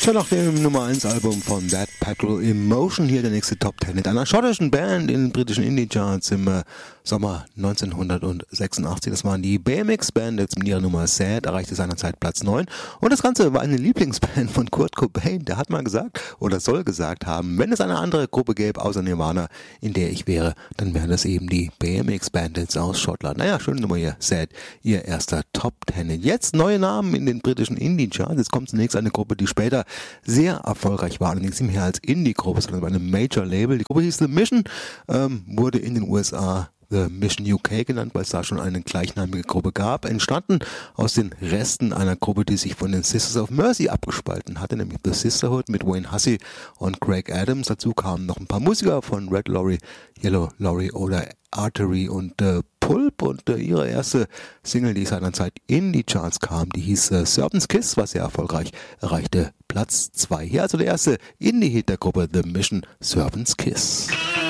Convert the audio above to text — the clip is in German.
Schon nach dem Nummer 1 Album von That Petrol Emotion hier der nächste Top 10 mit einer schottischen Band in den britischen Indie-Charts im Sommer 1986. Das waren die BMX Bandits mit ihrer Nummer Sad, erreichte seinerzeit Platz 9. Und das Ganze war eine Lieblingsband von Kurt Cobain. Der hat mal gesagt oder soll gesagt haben, wenn es eine andere Gruppe gäbe außer Nirvana, in der ich wäre, dann wären das eben die BMX Bandits aus Schottland. Naja, schöne Nummer hier, Sad, ihr erster Top 10. Jetzt neue Namen in den britischen Indie-Charts. Jetzt kommt zunächst eine Gruppe, die später sehr erfolgreich war, allerdings nicht mehr als Indie-Gruppe, sondern bei einem Major-Label. Die Gruppe hieß The Mission, wurde in den USA The Mission UK genannt, weil es da schon eine gleichnamige Gruppe gab, entstanden aus den Resten einer Gruppe, die sich von den Sisters of Mercy abgespalten hatte, nämlich The Sisterhood mit Wayne Hussey und Craig Adams. Dazu kamen noch ein paar Musiker von Red Lorry, Yellow Lorry oder Artery und Pulp, und ihre erste Single, die seinerzeit in die Charts kam, die hieß Serpent's Kiss, war sehr erfolgreich, erreichte Platz 2. Hier also der erste Indie-Hit der Gruppe The Mission, Serpent's Kiss.